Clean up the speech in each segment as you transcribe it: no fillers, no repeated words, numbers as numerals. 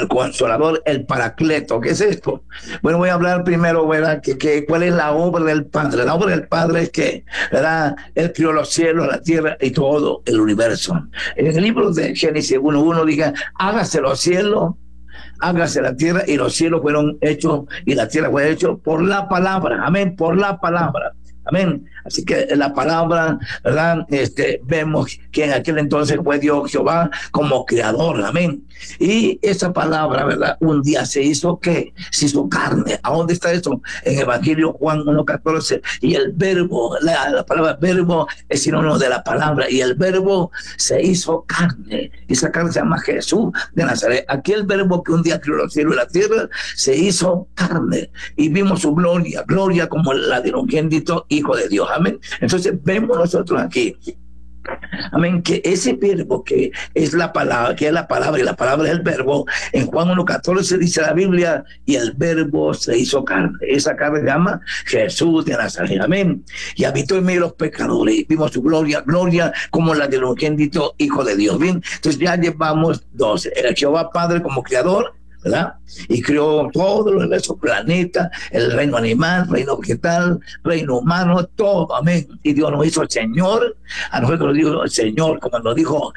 el Consolador, el Paracleto. ¿Qué es esto? Bueno, voy a hablar primero, ¿verdad? ¿Cuál es la obra del Padre? La obra del Padre es que, ¿verdad? Él crió los cielos, la tierra y todo el universo. En el libro de Génesis 1:1 diga, hágase los cielos, hágase la tierra, y los cielos fueron hechos y la tierra fue hecho por la palabra. Amén, por la palabra. Amén. Así que la palabra, ¿verdad? Vemos que en aquel entonces fue Dios Jehová como creador. Amén. Y esa palabra, ¿verdad? Un día se hizo, ¿qué? Se hizo carne. ¿A dónde está eso? En Evangelio Juan 1:14. Y el verbo, la palabra verbo es sinónimo de la palabra. Y el verbo se hizo carne. Y esa carne se llama Jesús de Nazaret. Aquel verbo que un día creó los cielos y la tierra se hizo carne. Y vimos su gloria, gloria como la del unigénito Hijo de Dios. Amén. Entonces vemos nosotros aquí, amén, que ese verbo que es la palabra, y la palabra es el verbo. En Juan 1:14 dice la Biblia, y el verbo se hizo carne. Esa carne se llama Jesús de Nazaret. Amén. Y habitó en medio de los pecadores. Vimos su gloria, gloria como la del unigénito Hijo de Dios. Bien, entonces ya llevamos dos: el Jehová Padre como creador, ¿verdad? Y creó todos los diversos planetas, el reino animal, reino vegetal, reino humano, todo, amén. Y Dios nos hizo el Señor, a nosotros nos dijo el Señor, como nos dijo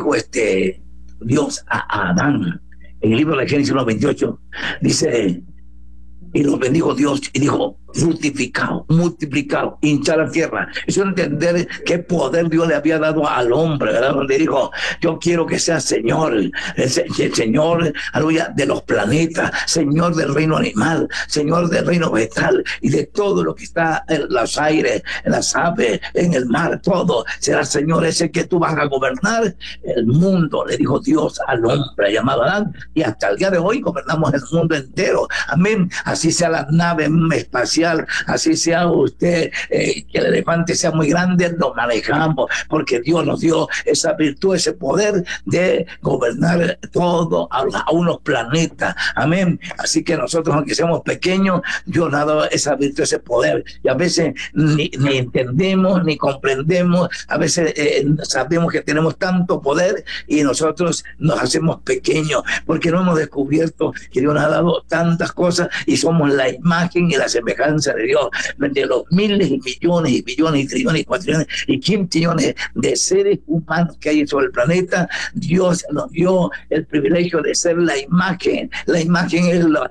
Dios a Adán. En el libro de Génesis 1:28 dice, y los bendijo Dios y dijo, fructificado, multiplicado, hinchar la tierra. Eso es entender qué poder Dios le había dado al hombre, ¿verdad? Donde dijo, yo quiero que sea Señor, el Señor, aleluya, de los planetas, Señor del reino animal, Señor del reino vegetal y de todo lo que está en los aires, en las aves, en el mar, todo. Será Señor ese que tú vas a gobernar el mundo, le dijo Dios al hombre llamado Adán, y hasta el día de hoy gobernamos el mundo entero. Amén. Así sea la nave espacial, así sea usted, que el elefante sea muy grande, lo manejamos, porque Dios nos dio esa virtud, ese poder de gobernar todo a unos planetas. Amén. Así que nosotros, aunque seamos pequeños, Dios nos ha dado esa virtud, ese poder, y a veces ni entendemos, ni comprendemos, a veces sabemos que tenemos tanto poder y nosotros nos hacemos pequeños, porque no hemos descubierto que Dios nos ha dado tantas cosas y somos la imagen y la semejanza de Dios. De los miles y millones y billones y trillones y cuatrillones y quintillones de seres humanos que hay sobre el planeta, Dios nos dio el privilegio de ser la imagen. La imagen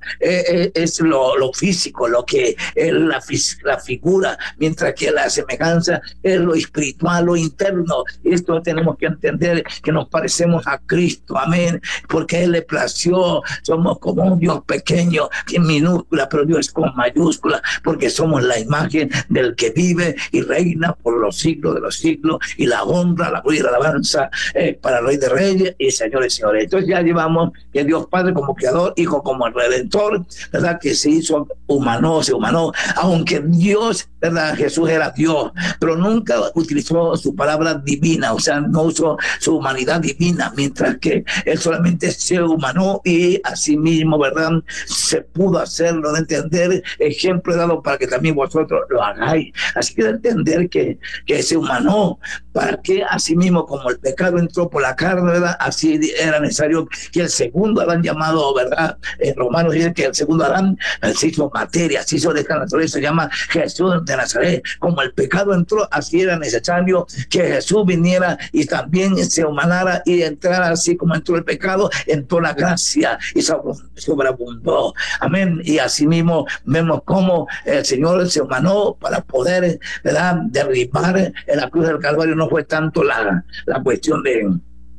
es lo físico, lo que es la figura, mientras que la semejanza es lo espiritual, lo interno. Esto tenemos que entender, que nos parecemos a Cristo. Amén. Porque Él le plació. Somos como un Dios pequeño, que minúscula, pero Dios con mayúscula, porque somos la imagen del que vive y reina por los siglos de los siglos, y la honra, la gloria y la alabanza para el Rey de Reyes y Señores y Señores. Entonces ya llevamos que Dios Padre como creador, Hijo como el Redentor, ¿verdad? Que se hizo humano, aunque Dios, ¿verdad? Jesús era Dios, pero nunca utilizó su palabra divina, o sea, no usó su humanidad divina, mientras que Él solamente se humanó y asimismo, ¿verdad? Se pudo hacerlo, de entender, ejemplo he dado para que también vosotros lo hagáis. Así que de entender que se humanó para que asimismo, como el pecado entró por la carne, ¿verdad? Así era necesario que el segundo Adán llamado, ¿verdad? En Romanos dice que el segundo Adán se hizo materia, se hizo de esta naturaleza, se llama Jesús de Nazaret. Como el pecado entró, así era necesario que Jesús viniera y también se humanara y entrara, así como entró el pecado, entró la gracia y sobreabundó. Amén. Y asimismo vemos cómo el Señor se humanó para poder, ¿verdad?, derribar en la cruz del Calvario. No fue tanto la cuestión de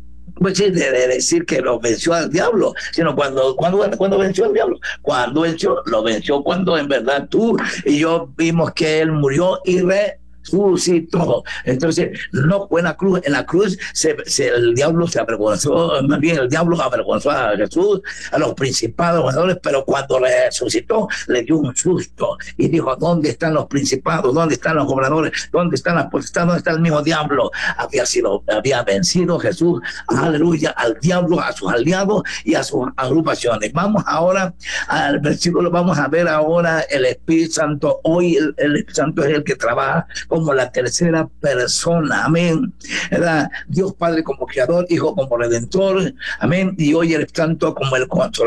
decir que lo venció al diablo, sino cuando venció al diablo, lo venció cuando en verdad tú y yo vimos que Él murió y resucitó. Entonces no fue en la cruz el diablo se avergonzó, más bien el diablo avergonzó a Jesús, a los principados gobernadores, pero cuando resucitó le dio un susto y dijo, ¿dónde están los principados? ¿Dónde están los gobernadores? ¿Dónde están las potestades? ¿Dónde está el mismo diablo? Había vencido Jesús, aleluya, al diablo, a sus aliados y a sus agrupaciones. Vamos ahora al versículo, vamos a ver ahora el Espíritu Santo. Hoy el Espíritu Santo es el que trabaja como la tercera persona, amén, ¿verdad? Dios Padre como creador, Hijo como redentor, amén, y hoy el Santo como el Consolador.